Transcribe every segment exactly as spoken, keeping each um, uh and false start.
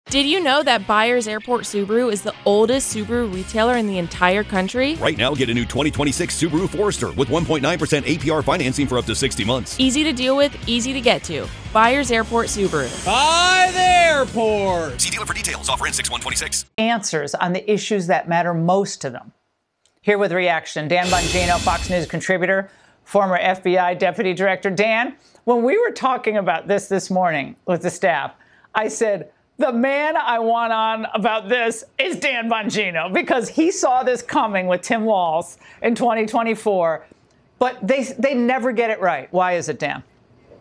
Did you know that Byers Airport Subaru is the oldest Subaru retailer in the entire country? Right now, get a new twenty twenty-six Subaru Forester with one point nine percent A P R financing for up to sixty months. Easy to deal with, easy to get to. Byers Airport Subaru. By the airport. See dealer for details. Offer in six one twenty-six. Answers on the issues that matter most to them. Here with reaction, Dan Bongino, Fox News contributor, former F B I deputy director. Dan, when we were talking about this this morning with the staff, I said, the man I want on about this is Dan Bongino, because he saw this coming with Tim Walz in twenty twenty-four, but they they never get it right. Why is it, Dan?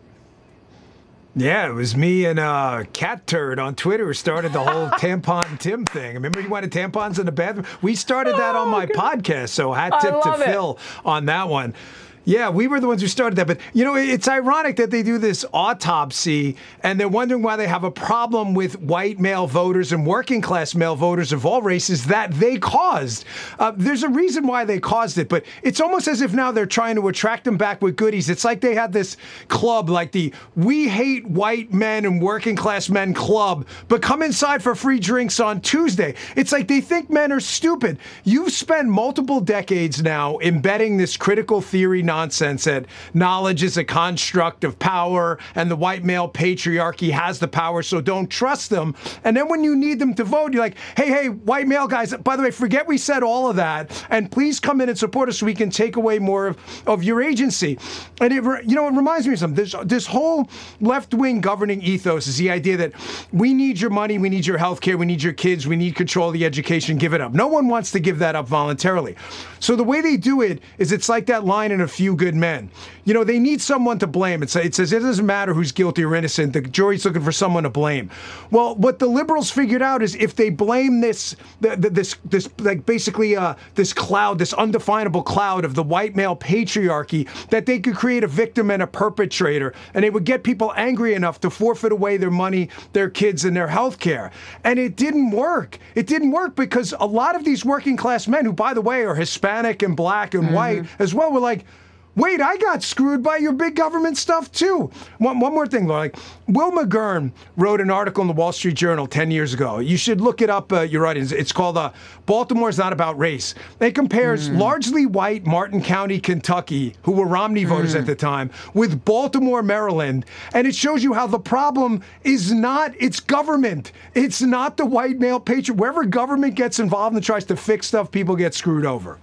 Yeah, it was me and uh, Cat Turd on Twitter who started the whole tampon Tim thing. Remember you wanted tampons in the bathroom? We started that on my God. podcast, so hat tip to Phil on that one. Yeah, we were the ones who started that. But, you know, it's ironic that they do this autopsy and they're wondering why they have a problem with white male voters and working class male voters of all races that they caused. Uh, there's a reason why they caused it, but it's almost as if now they're trying to attract them back with goodies. It's like they had this club, like the We Hate White Men and Working Class Men Club, but come inside for free drinks on Tuesday. It's like they think men are stupid. You've spent multiple decades now embedding this critical theory nonsense that knowledge is a construct of power and the white male patriarchy has the power, so don't trust them. And then when you need them to vote, you're like, hey, hey, white male guys, by the way, forget we said all of that, and please come in and support us so we can take away more of, of your agency. And it, you know, it reminds me of something. This, this whole left-wing governing ethos is the idea that we need your money, we need your health care, we need your kids, we need control of the education, give it up. No one wants to give that up voluntarily. So the way they do it is it's like that line in A Few Good Men. You know, they need someone to blame. It says it doesn't matter who's guilty or innocent. The jury's looking for someone to blame. Well, what the liberals figured out is if they blame this, this, this, like basically uh, this cloud, this undefinable cloud of the white male patriarchy, that they could create a victim and a perpetrator, and it would get people angry enough to forfeit away their money, their kids, and their health care. And it didn't work. It didn't work because a lot of these working class men, who, by the way, are Hispanic and black and mm-hmm. white as well, were like, wait, I got screwed by your big government stuff, too. One, one more thing, Laura. Like, Will McGurn wrote an article in the Wall Street Journal ten years ago. You should look it up. Uh, you're right. It's, it's called uh, Baltimore's Not About Race. It compares mm. largely white Martin County, Kentucky, who were Romney voters mm. at the time, with Baltimore, Maryland. And it shows you how the problem is not its government. It's not the white male patriot. Wherever government gets involved and tries to fix stuff, people get screwed over.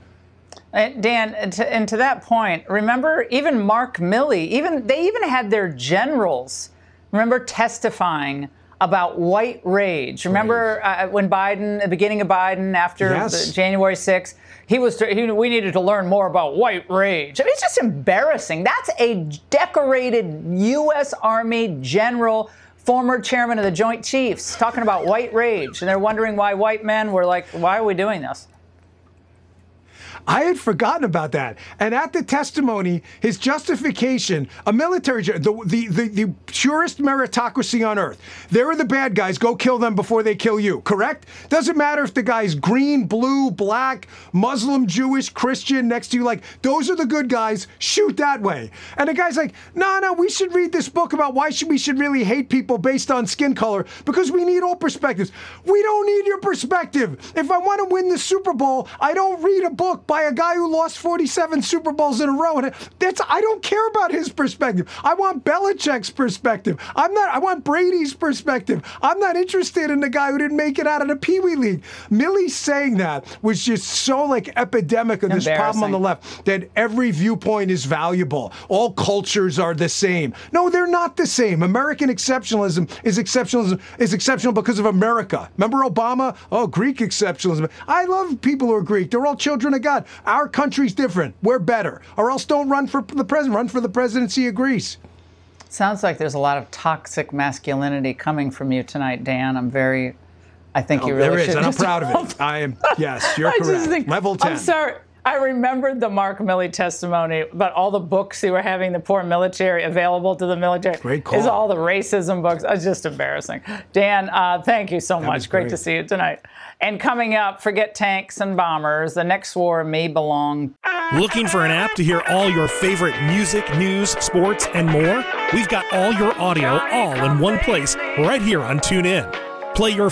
Dan, and to, and to that point, remember even Mark Milley, even they even had their generals, remember, testifying about white rage. Remember right. uh, when Biden, the beginning of Biden, after yes. the January sixth, he was he, we needed to learn more about white rage. I mean, it's just embarrassing. That's a decorated U S Army general, former chairman of the Joint Chiefs, talking about white rage, and they're wondering why white men were like, why are we doing this? I had forgotten about that. And at the testimony, his justification, a military, the, the, the, the purest meritocracy on earth. They're the bad guys. Go kill them before they kill you. Correct? Doesn't matter if the guy's green, blue, black, Muslim, Jewish, Christian next to you. Like, those are the good guys. Shoot that way. And the guy's like, no, no, we should read this book about why should we should really hate people based on skin color, because we need all perspectives. We don't need your perspective. If I want to win the Super Bowl, I don't read a book by a guy who lost forty-seven Super Bowls in a row. And that's, I don't care about his perspective. I want Belichick's perspective. I'm not, I want Brady's perspective. I'm not interested in the guy who didn't make it out of the Pee Wee League. Milley saying that was just so like epidemic of this problem on the left, that every viewpoint is valuable. All cultures are the same. No, they're not the same. American exceptionalism is exceptionalism is exceptional because of America. Remember Obama? Oh, Greek exceptionalism. I love people who are Greek. They're all children of God. Our country's different. We're better. Or else don't run for the president. Run for the presidency of Greece. Sounds like there's a lot of toxic masculinity coming from you tonight, Dan. I'm very, I think oh, you really there is, should. And I'm proud of it. I am, yes, you're correct. Think, Level ten. I'm sorry. I remembered the Mark Milley testimony about all the books they were having the poor military available to the military. Great call. Is all the racism books. It's just embarrassing. Dan, uh, thank you so that much. Great. great to see you tonight. And coming up, forget tanks and bombers. The next war may belong. Looking for an app to hear all your favorite music, news, sports, and more? We've got all your audio all in one place right here on TuneIn. Play your